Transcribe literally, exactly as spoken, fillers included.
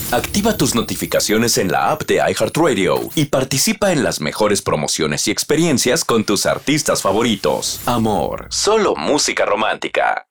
Activa tus notificaciones en la app de iHeartRadio y participa en las mejores promociones y experiencias con tus artistas favoritos. Amor, solo música romántica.